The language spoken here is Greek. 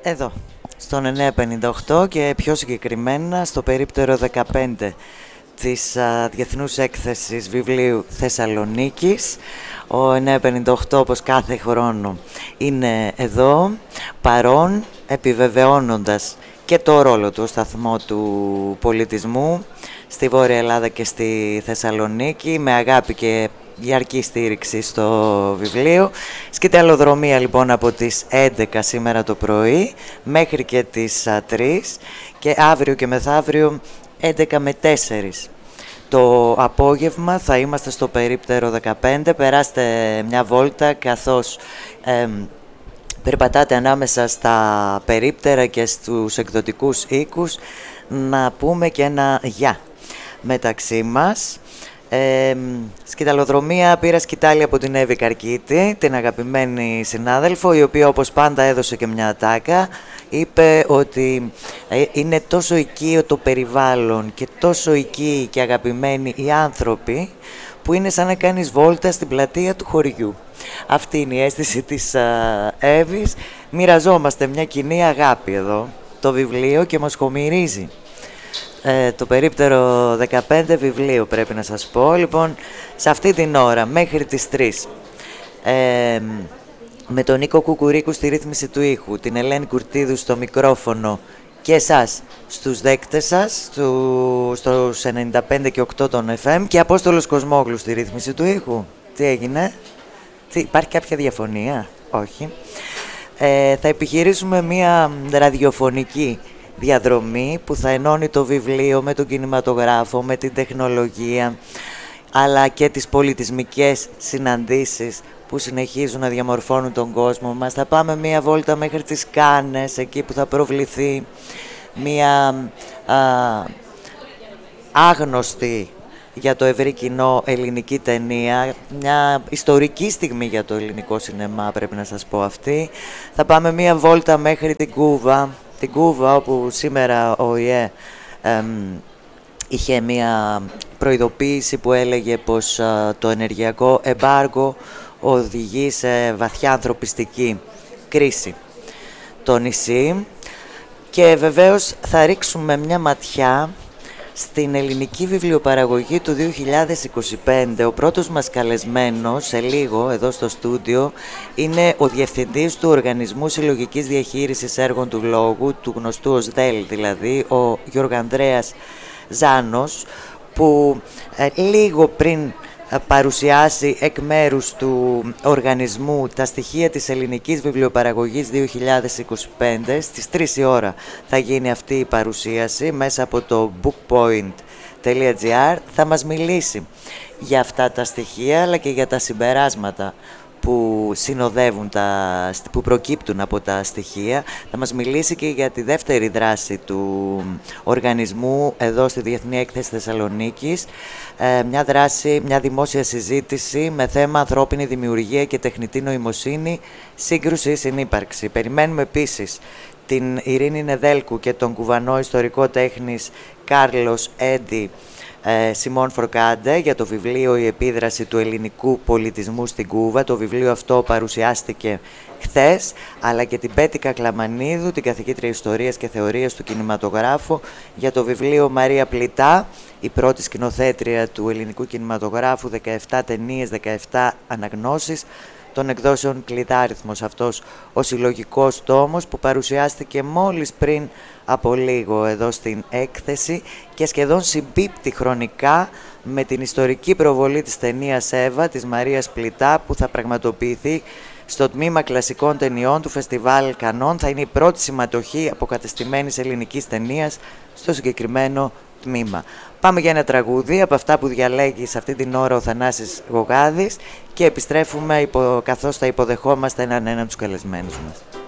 Εδώ, στον 958 και πιο συγκεκριμένα στο περίπτερο 15 της Διεθνούς Έκθεσης Βιβλίου Θεσσαλονίκης. Ο 958, όπως κάθε χρόνο, είναι εδώ, παρόν, επιβεβαιώνοντας και το ρόλο του σταθμό του πολιτισμού στη Βόρεια Ελλάδα και στη Θεσσαλονίκη, με αγάπη και διαρκή στήριξη στο βιβλίο. Σκηταλοδρομία λοιπόν από τις 11 σήμερα το πρωί μέχρι και τις 3 και αύριο και μεθαύριο 11 με 4. Το απόγευμα θα είμαστε στο περίπτερο 15. Περάστε μια βόλτα καθώς περπατάτε ανάμεσα στα περίπτερα και στους εκδοτικούς οίκους, να πούμε και ένα γεια μεταξύ μας. Σκηταλοδρομία, πήρα σκητάλη από την Εύη Καρκίτη, την αγαπημένη συνάδελφο, η οποία όπως πάντα έδωσε και μια ατάκα. Είπε ότι είναι τόσο οικείο το περιβάλλον και τόσο οικείοι και αγαπημένοι οι άνθρωποι, που είναι σαν να κάνεις βόλτα στην πλατεία του χωριού. Αυτή είναι η αίσθηση της Εύης. Μοιραζόμαστε μια κοινή αγάπη εδώ, το βιβλίο, και μας χομηρίζει το περίπτερο 15 βιβλίο, πρέπει να σας πω. Λοιπόν, σε αυτή την ώρα μέχρι τις 3 με τον Νίκο Κουκουρίκου στη ρύθμιση του ήχου, την Ελένη Κουρτίδου στο μικρόφωνο και εσάς στους δέκτες σας, στους 95 και 8 των FM, και Απόστολος Κοσμόγλου στη ρύθμιση του ήχου. Τι έγινε? Υπάρχει κάποια διαφωνία? Όχι. Θα επιχειρήσουμε μια ραδιοφωνική διαδρομή που θα ενώνει το βιβλίο με τον κινηματογράφο, με την τεχνολογία, αλλά και τις πολιτισμικές συναντήσεις που συνεχίζουν να διαμορφώνουν τον κόσμο μας. Θα πάμε μία βόλτα μέχρι τις Κάνες, εκεί που θα προβληθεί μία άγνωστη για το ευρύ κοινό ελληνική ταινία, μια ιστορική στιγμή για το ελληνικό σινεμά, πρέπει να σας πω αυτή. Θα πάμε μία βόλτα μέχρι την Κούβα, όπου σήμερα ο ΙΕ είχε μία προειδοποίηση που έλεγε πως το ενεργειακό εμπάργο οδηγεί σε βαθιά ανθρωπιστική κρίση το νησί. Και βεβαίως θα ρίξουμε μια ματιά στην ελληνική βιβλιοπαραγωγή του 2025. Ο πρώτος μας καλεσμένος σε λίγο εδώ στο στούντιο είναι ο διευθυντής του Οργανισμού Συλλογικής Διαχείρισης Έργων του Λόγου, του γνωστού ως ΔΕΛ δηλαδή, ο Γιώργο-Ανδρέας Ζάνος, που λίγο πριν παρουσιάσει εκ μέρους του οργανισμού τα στοιχεία της ελληνικής βιβλιοπαραγωγής 2025. Στις 3 η ώρα θα γίνει αυτή η παρουσίαση μέσα από το bookpoint.gr. Θα μας μιλήσει για αυτά τα στοιχεία, αλλά και για τα συμπεράσματα που συνοδεύουν, που προκύπτουν από τα στοιχεία. Θα μας μιλήσει και για τη δεύτερη δράση του οργανισμού εδώ στη Διεθνή Έκθεση Θεσσαλονίκης, μια δράση, μια δημόσια συζήτηση με θέμα ανθρώπινη δημιουργία και τεχνητή νοημοσύνη, σύγκρουση, συνύπαρξη. Περιμένουμε επίσης την Ειρήνη Νεδέλκου και τον κουβανό ιστορικό τέχνης Κάρλος Έντι Σιμών Φορκάντε για το βιβλίο «Η επίδραση του ελληνικού πολιτισμού στην Κούβα». Το βιβλίο αυτό παρουσιάστηκε χθες, αλλά και την Πέτικα Κλαμανίδου, την καθηγήτρια Ιστορίας και Θεωρίας του Κινηματογράφου, για το βιβλίο «Μαρία Πλητά», η πρώτη σκηνοθέτρια του ελληνικού κινηματογράφου, 17 ταινίες, 17 αναγνώσεις, των εκδόσεων Κλειδάριθμος, αυτός ο συλλογικός τόμος που παρουσιάστηκε μόλις πριν από λίγο εδώ στην έκθεση και σχεδόν συμπίπτει χρονικά με την ιστορική προβολή της ταινίας Εύα της Μαρίας Πλητά, που θα πραγματοποιηθεί στο τμήμα κλασικών ταινιών του Φεστιβάλ Κανών. Θα είναι η πρώτη συμμετοχή αποκατεστημένης ελληνικής ταινίας στο συγκεκριμένο τμήμα. Πάμε για ένα τραγούδι από αυτά που διαλέγει σε αυτή την ώρα ο Θανάσης Γογάδης και επιστρέφουμε καθώς θα υποδεχόμαστε έναν τους καλεσμένους μας.